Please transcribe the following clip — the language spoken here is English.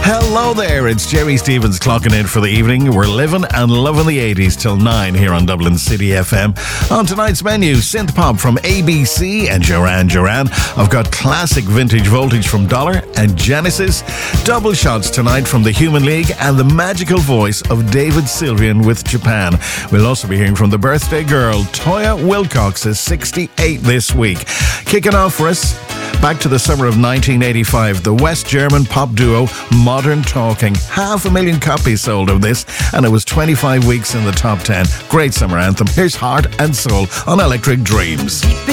Hello there, it's Jerry Stevens clocking in for the evening. We're living and loving the 80s till 9 here on Dublin City FM. On tonight's menu, synth pop from ABC and Duran Duran. I've got classic vintage voltage from Dollar and Genesis. Double shots tonight from the Human League and the magical voice of David Sylvian with Japan. We'll also be hearing from the birthday girl, Toya Wilcox, is 68 this week. Kicking off for us, back to the summer of 1985, the West German pop duo Modern Talking. 500,000 copies sold of this, and it was 25 weeks in the top 10. Great summer anthem. Here's Heart and Soul on Electric Dreams.